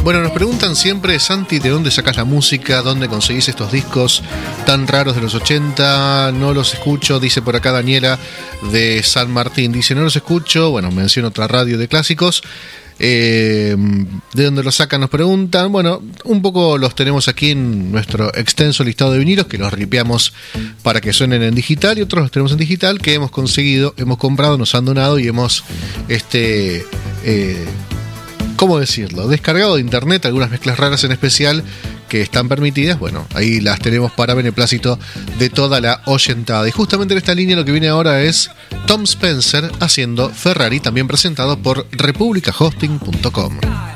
Bueno, nos preguntan siempre, Santi, ¿de dónde sacas la música? ¿Dónde conseguís estos discos tan raros de los 80? No los escucho, dice por acá Daniela de San Martín. Dice, no los escucho, bueno, menciona otra radio de clásicos. ¿De dónde los sacan? Nos preguntan. Bueno, un poco los tenemos aquí en nuestro extenso listado de vinilos, que los ripeamos para que suenen en digital, y otros los tenemos en digital que hemos conseguido, hemos comprado, nos han donado y hemos ¿cómo decirlo? Descargado de internet, algunas mezclas raras en especial que están permitidas. Bueno, ahí las tenemos para beneplácito de toda la oyentada. Y justamente en esta línea lo que viene ahora es Tom Spencer haciendo Ferrari, también presentado por republicahosting.com.